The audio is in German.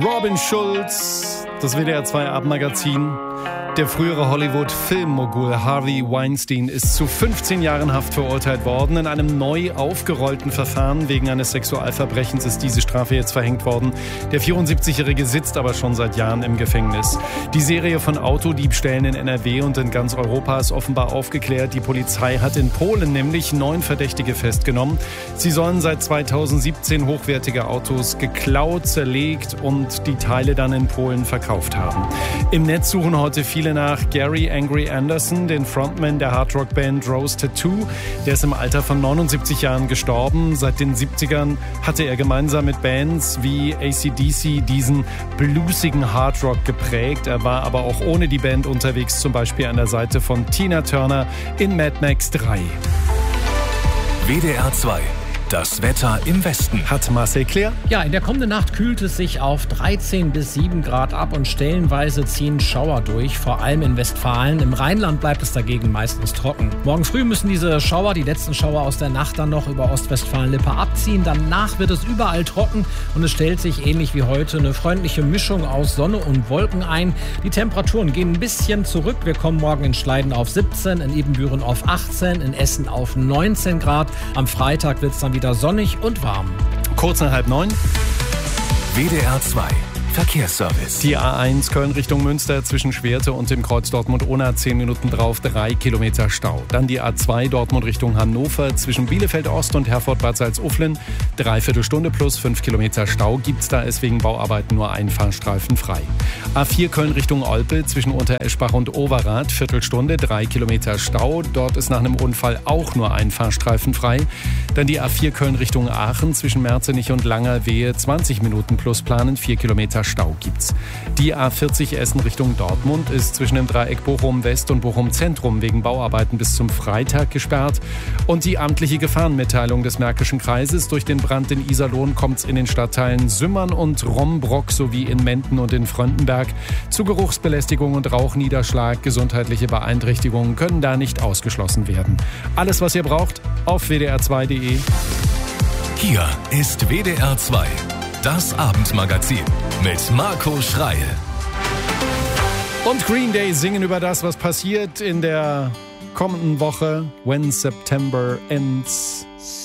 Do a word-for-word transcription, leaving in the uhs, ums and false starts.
Robin Schulz, das W D R zwei Abendmagazin. Der frühere Hollywood-Filmmogul Harvey Weinstein ist zu fünfzehn Jahren Haft verurteilt worden. In einem neu aufgerollten Verfahren wegen eines Sexualverbrechens ist diese Strafe jetzt verhängt worden. Der vierundsiebzigjährige sitzt aber schon seit Jahren im Gefängnis. Die Serie von Autodiebstählen in N R W und in ganz Europa ist offenbar aufgeklärt. Die Polizei hat in Polen nämlich neun Verdächtige festgenommen. Sie sollen seit zweitausendsiebzehn hochwertige Autos geklaut, zerlegt und die Teile dann in Polen verkauft haben. Im Netz suchen heute viele nach Gary Angry Anderson, den Frontman der Hardrock-Band Rose Tattoo. Der ist im Alter von neunundsiebzig Jahren gestorben. Seit den siebzigern hatte er gemeinsam mit Bands wie A C D C diesen bluesigen Hardrock geprägt. Er war aber auch ohne die Band unterwegs, zum Beispiel an der Seite von Tina Turner in Mad Max drei. W D R zwei. Das Wetter im Westen. Hat Marcel Claire? Ja, in der kommenden Nacht kühlt es sich auf dreizehn bis sieben Grad ab und stellenweise ziehen Schauer durch, vor allem in Westfalen. Im Rheinland bleibt es dagegen meistens trocken. Morgen früh müssen diese Schauer, die letzten Schauer aus der Nacht, dann noch über Ostwestfalen-Lippe abziehen. Danach wird es überall trocken und es stellt sich ähnlich wie heute eine freundliche Mischung aus Sonne und Wolken ein. Die Temperaturen gehen ein bisschen zurück. Wir kommen morgen in Schleiden auf siebzehn, in Ibbenbüren auf achtzehn, in Essen auf neunzehn Grad. Am Freitag wird es dann wieder wieder sonnig und warm. Kurz nach halb neun. W D R zwei Verkehrsservice. Die A eins Köln Richtung Münster zwischen Schwerte und dem Kreuz Dortmund-Unna zehn Minuten drauf, drei Kilometer Stau. Dann die A zwei Dortmund Richtung Hannover zwischen Bielefeld-Ost und Herford-Bad Salzuflen. Dreiviertel Stunde plus fünf Kilometer Stau gibt's da, ist wegen Bauarbeiten nur ein Fahrstreifen frei. A vier Köln Richtung Olpe zwischen Untereschbach und Overath, Viertelstunde, drei Kilometer Stau. Dort ist nach einem Unfall auch nur ein Fahrstreifen frei. Dann die A vier Köln Richtung Aachen zwischen Merzenich und Langerwehe, zwanzig Minuten plus planen, vier Kilometer Stau gibt's. Die A vierzig Essen Richtung Dortmund ist zwischen dem Dreieck Bochum West und Bochum Zentrum wegen Bauarbeiten bis zum Freitag gesperrt. Und die amtliche Gefahrenmitteilung des Märkischen Kreises: durch den Brand in Iserlohn kommt's in den Stadtteilen Sümmern und Rombrock sowie in Menden und in Fröndenberg zu Geruchsbelästigung und Rauchniederschlag. Gesundheitliche Beeinträchtigungen können da nicht ausgeschlossen werden. Alles, was ihr braucht, auf w d r zwei punkt d e. Hier ist W D R zwei. Das Abendmagazin mit Marco Schreil. Und Green Day singen über das, was passiert in der kommenden Woche. When September Ends.